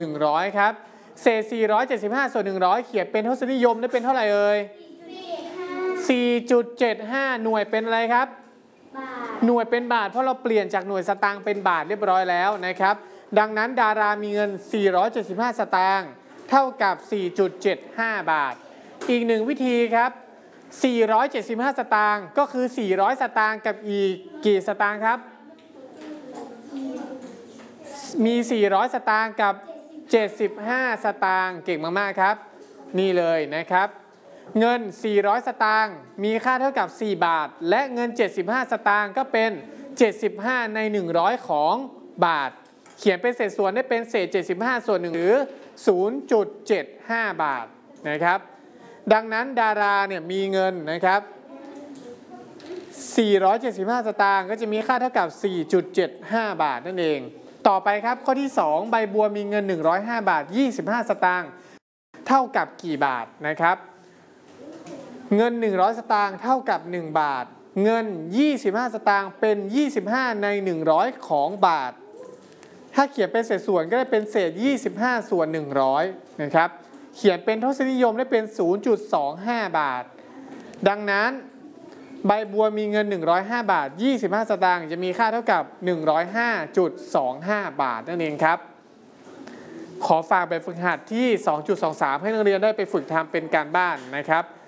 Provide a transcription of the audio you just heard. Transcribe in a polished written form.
100ครับเศษ475ส่วน100เขียนเป็นทศนิยมได้เป็นเท่าไหร่เอ่ย 4.75 หน่วยเป็นอะไรครับหน่วยเป็นบาทเพราะเราเปลี่ยนจากหน่วยสตางค์เป็นบาทเรียบร้อยแล้วนะครับดังนั้นดารามีเงิน475สตางค์เท่ากับ 4.75 บาทอีกหนึ่งวิธีครับ475สตางค์ก็คือ400สตางค์กับอีกกี่สตางค์ครับมี400สตางค์กับ75สตางค์เก่งมากๆครับนี่เลยนะครับเงิน400สตางค์มีค่าเท่ากับ4บาทและเงิน75สตางค์ก็เป็น75ใน100ของบาทเขียนเป็นเศษส่วนได้เป็นเศษ75ส่วน1หรือ 0.75 บาทนะครับดังนั้นดาราเนี่ยมีเงินนะครับ475สตางค์ก็จะมีค่าเท่ากับ 4.75 บาทนั่นเองต่อไปครับข้อที่2ใบบัวมีเงิน105บาท25สตางค์เท่ากับกี่บาทนะครับเงิน100สตางค์เท่ากับ1บาทเงิน25สตางค์เป็น25ใน100ของบาทถ้าเขียนเป็นเศษส่วนก็ได้เป็นเศษ25ส่วน100นะครับเขียนเป็นทศนิยมได้เป็น 0.25 บาทดังนั้นใบบัวมีเงิน105บาท25สตางค์จะมีค่าเท่ากับ 105.25 บาทนั่นเองครับขอฝากแบบฝึกหัดที่ 2.23 ให้นักเรียนได้ไปฝึกทำเป็นการบ้านนะครับ